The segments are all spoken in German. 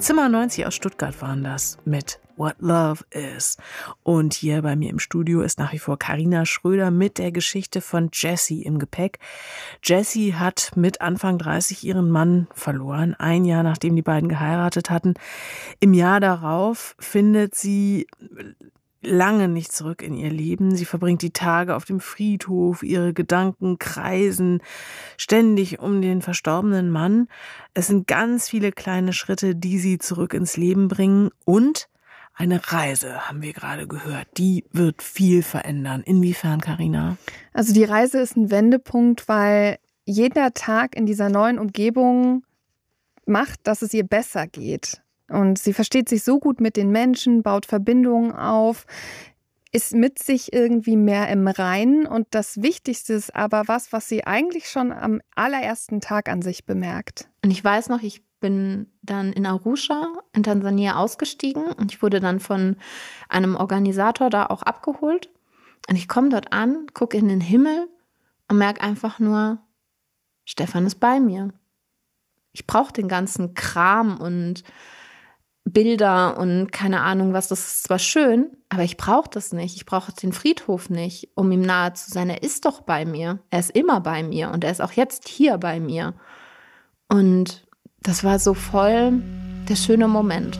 Zimmer 90 aus Stuttgart waren das mit What Love Is. Und hier bei mir im Studio ist nach wie vor Carina Schröder mit der Geschichte von Jessie im Gepäck. Jessie hat mit Anfang 30 ihren Mann verloren, ein Jahr nachdem die beiden geheiratet hatten. Im Jahr darauf findet sie lange nicht zurück in ihr Leben. Sie verbringt die Tage auf dem Friedhof, ihre Gedanken kreisen ständig um den verstorbenen Mann. Es sind ganz viele kleine Schritte, die sie zurück ins Leben bringen. Und eine Reise, haben wir gerade gehört, die wird viel verändern. Inwiefern, Carina? Also die Reise ist ein Wendepunkt, weil jeder Tag in dieser neuen Umgebung macht, dass es ihr besser geht. Und sie versteht sich so gut mit den Menschen, baut Verbindungen auf, ist mit sich irgendwie mehr im Reinen. Und das Wichtigste ist aber was sie eigentlich schon am allerersten Tag an sich bemerkt. Und ich weiß noch, ich bin dann in Arusha in Tansania ausgestiegen und ich wurde dann von einem Organisator da auch abgeholt. Und ich komme dort an, gucke in den Himmel und merke einfach nur, Stefan ist bei mir. Ich brauche den ganzen Kram und Bilder und keine Ahnung was, das ist zwar schön, aber ich brauche das nicht. Ich brauche den Friedhof nicht, um ihm nahe zu sein. Er ist doch bei mir. Er ist immer bei mir und er ist auch jetzt hier bei mir. Und das war so voll der schöne Moment.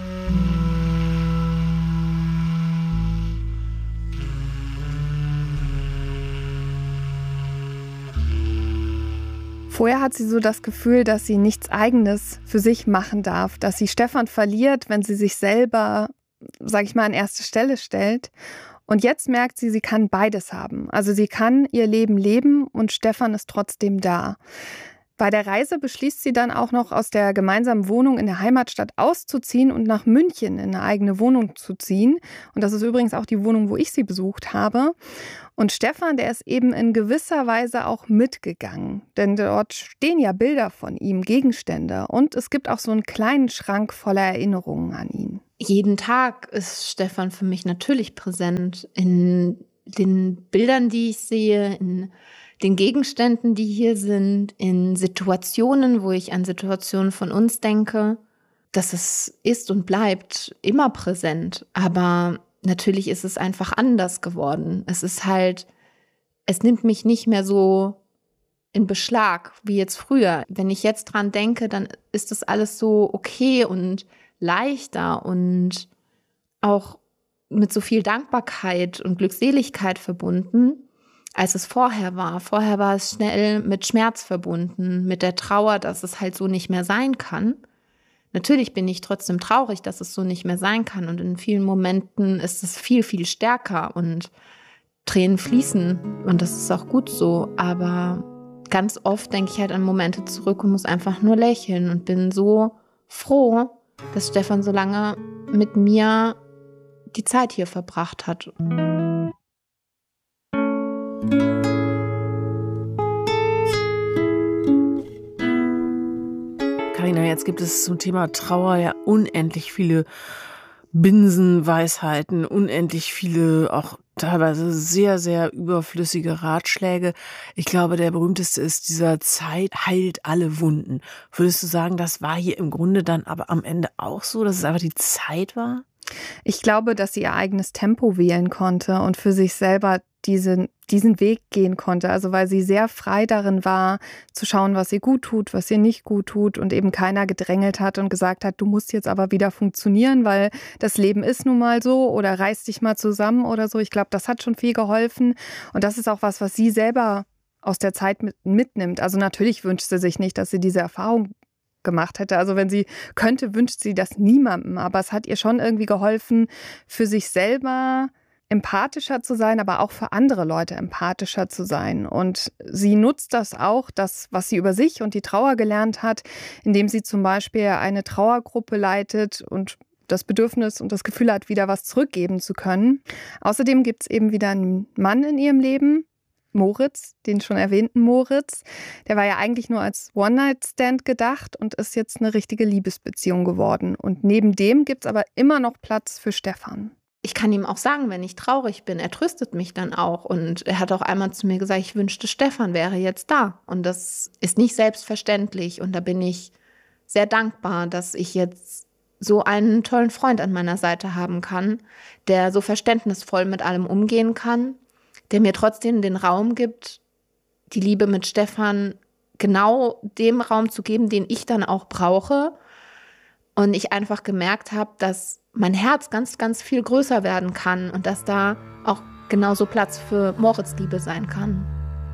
Vorher hat sie so das Gefühl, dass sie nichts Eigenes für sich machen darf, dass sie Stefan verliert, wenn sie sich selber, sag ich mal, an erste Stelle stellt. Und jetzt merkt sie, sie kann beides haben. Also sie kann ihr Leben leben und Stefan ist trotzdem da. Bei der Reise beschließt sie dann auch noch, aus der gemeinsamen Wohnung in der Heimatstadt auszuziehen und nach München in eine eigene Wohnung zu ziehen. Und das ist übrigens auch die Wohnung, wo ich sie besucht habe. Und Stefan, der ist eben in gewisser Weise auch mitgegangen. Denn dort stehen ja Bilder von ihm, Gegenstände. Und es gibt auch so einen kleinen Schrank voller Erinnerungen an ihn. Jeden Tag ist Stefan für mich natürlich präsent. In den Bildern, die ich sehe, in den Gegenständen, die hier sind, in Situationen, wo ich an Situationen von uns denke. Das ist und bleibt immer präsent. Aber natürlich ist es einfach anders geworden. Es nimmt mich nicht mehr so in Beschlag wie jetzt früher. Wenn ich jetzt dran denke, dann ist das alles so okay und leichter und auch mit so viel Dankbarkeit und Glückseligkeit verbunden, als es vorher war. Vorher war es schnell mit Schmerz verbunden, mit der Trauer, dass es halt so nicht mehr sein kann. Natürlich bin ich trotzdem traurig, dass es so nicht mehr sein kann. Und in vielen Momenten ist es viel, viel stärker und Tränen fließen. Und das ist auch gut so. Aber ganz oft denke ich halt an Momente zurück und muss einfach nur lächeln und bin so froh, dass Stefan so lange mit mir die Zeit hier verbracht hat. Carina, jetzt gibt es zum Thema Trauer ja unendlich viele Binsenweisheiten, unendlich viele auch teilweise sehr, sehr überflüssige Ratschläge. Ich glaube, der berühmteste ist dieser Zeit heilt alle Wunden. Würdest du sagen, das war hier im Grunde dann aber am Ende auch so, dass es einfach die Zeit war? Ich glaube, dass sie ihr eigenes Tempo wählen konnte und für sich selber diesen Weg gehen konnte. Also weil sie sehr frei darin war, zu schauen, was ihr gut tut, was ihr nicht gut tut und eben keiner gedrängelt hat und gesagt hat, du musst jetzt aber wieder funktionieren, weil das Leben ist nun mal so oder reiß dich mal zusammen oder so. Ich glaube, das hat schon viel geholfen und das ist auch was sie selber aus der Zeit mitnimmt. Also natürlich wünscht sie sich nicht, dass sie diese Erfahrung gemacht hätte. Also wenn sie könnte, wünscht sie das niemandem. Aber es hat ihr schon irgendwie geholfen, für sich selber empathischer zu sein, aber auch für andere Leute empathischer zu sein. Und sie nutzt das auch, das, was sie über sich und die Trauer gelernt hat, indem sie zum Beispiel eine Trauergruppe leitet und das Bedürfnis und das Gefühl hat, wieder was zurückgeben zu können. Außerdem gibt es eben wieder einen Mann in ihrem Leben, Moritz, den schon erwähnten Moritz. Der war ja eigentlich nur als One-Night-Stand gedacht und ist jetzt eine richtige Liebesbeziehung geworden. Und neben dem gibt es aber immer noch Platz für Stefan. Ich kann ihm auch sagen, wenn ich traurig bin, er tröstet mich dann auch. Und er hat auch einmal zu mir gesagt, ich wünschte, Stefan wäre jetzt da. Und das ist nicht selbstverständlich. Und da bin ich sehr dankbar, dass ich jetzt so einen tollen Freund an meiner Seite haben kann, der so verständnisvoll mit allem umgehen kann, der mir trotzdem den Raum gibt, die Liebe mit Stefan genau dem Raum zu geben, den ich dann auch brauche. Und ich einfach gemerkt habe, dass mein Herz ganz, ganz viel größer werden kann und dass da auch genauso Platz für Moritz Liebe sein kann.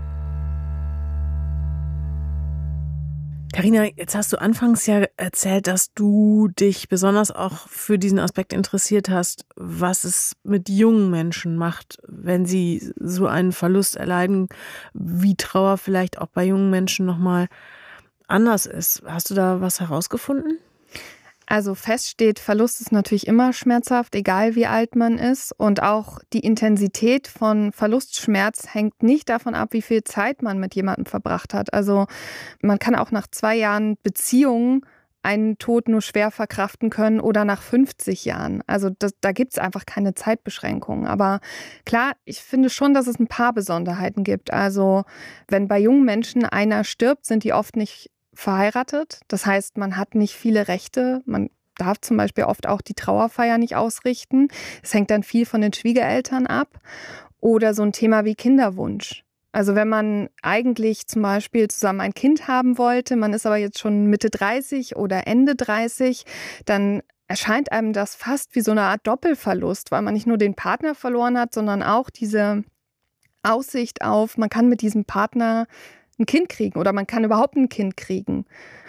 Carina, jetzt hast du anfangs ja erzählt, dass du dich besonders auch für diesen Aspekt interessiert hast, was es mit jungen Menschen macht, wenn sie so einen Verlust erleiden, wie Trauer vielleicht auch bei jungen Menschen nochmal anders ist. Hast du da was herausgefunden? Also fest steht, Verlust ist natürlich immer schmerzhaft, egal wie alt man ist. Und auch die Intensität von Verlustschmerz hängt nicht davon ab, wie viel Zeit man mit jemandem verbracht hat. Also man kann auch nach 2 Jahren Beziehung einen Tod nur schwer verkraften können oder nach 50 Jahren. Also da gibt es einfach keine Zeitbeschränkungen. Aber klar, ich finde schon, dass es ein paar Besonderheiten gibt. Also wenn bei jungen Menschen einer stirbt, sind die oft nicht verheiratet. Das heißt, man hat nicht viele Rechte. Man darf zum Beispiel oft auch die Trauerfeier nicht ausrichten. Es hängt dann viel von den Schwiegereltern ab. Oder so ein Thema wie Kinderwunsch. Also wenn man eigentlich zum Beispiel zusammen ein Kind haben wollte, man ist aber jetzt schon Mitte 30 oder Ende 30, dann erscheint einem das fast wie so eine Art Doppelverlust, weil man nicht nur den Partner verloren hat, sondern auch diese Aussicht auf, man kann mit diesem Partner ein Kind kriegen oder man kann überhaupt ein Kind kriegen.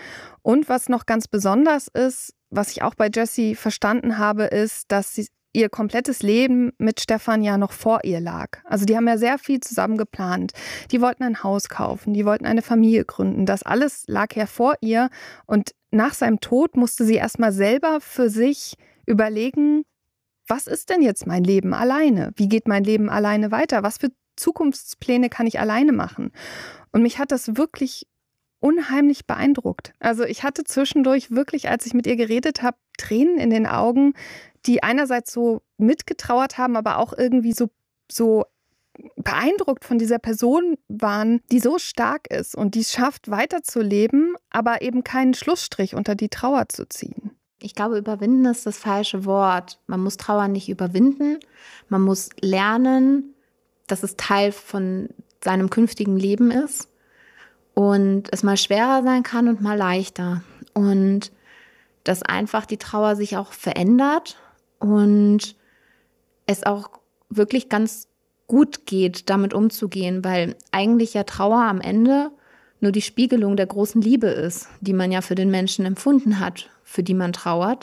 Und was noch ganz besonders ist, was ich auch bei Jessie verstanden habe, ist, dass ihr komplettes Leben mit Stefan ja noch vor ihr lag. Also die haben ja sehr viel zusammen geplant. Die wollten ein Haus kaufen, die wollten eine Familie gründen. Das alles lag ja vor ihr und nach seinem Tod musste sie erstmal selber für sich überlegen, was ist denn jetzt mein Leben alleine? Wie geht mein Leben alleine weiter? Was für Zukunftspläne kann ich alleine machen? Und mich hat das wirklich unheimlich beeindruckt. Also ich hatte zwischendurch wirklich, als ich mit ihr geredet habe, Tränen in den Augen, die einerseits so mitgetrauert haben, aber auch irgendwie so beeindruckt von dieser Person waren, die so stark ist und die es schafft, weiterzuleben, aber eben keinen Schlussstrich unter die Trauer zu ziehen. Ich glaube, überwinden ist das falsche Wort. Man muss Trauer nicht überwinden. Man muss lernen, dass es Teil von seinem künftigen Leben ist und es mal schwerer sein kann und mal leichter. Und dass einfach die Trauer sich auch verändert und es auch wirklich ganz gut geht, damit umzugehen, weil eigentlich ja Trauer am Ende nur die Spiegelung der großen Liebe ist, die man ja für den Menschen empfunden hat, für die man trauert.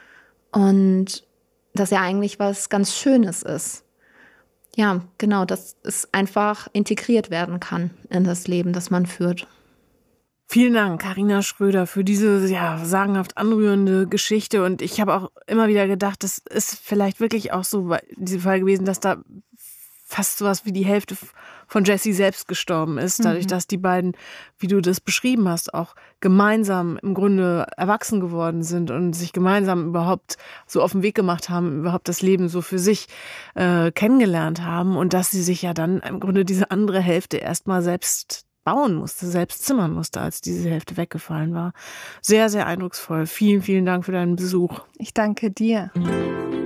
Und das ja eigentlich was ganz Schönes ist. Ja, genau, dass es einfach integriert werden kann in das Leben, das man führt. Vielen Dank, Carina Schröder, für diese sagenhaft anrührende Geschichte. Und ich habe auch immer wieder gedacht, das ist vielleicht wirklich auch so in diesem Fall gewesen, dass da fast sowas wie die Hälfte von Jessie selbst gestorben ist, dadurch, dass die beiden, wie du das beschrieben hast, auch gemeinsam im Grunde erwachsen geworden sind und sich gemeinsam überhaupt so auf den Weg gemacht haben, überhaupt das Leben so für sich kennengelernt haben und dass sie sich ja dann im Grunde diese andere Hälfte erstmal selbst bauen musste, selbst zimmern musste, als diese Hälfte weggefallen war. Sehr, sehr eindrucksvoll. Vielen, vielen Dank für deinen Besuch. Ich danke dir.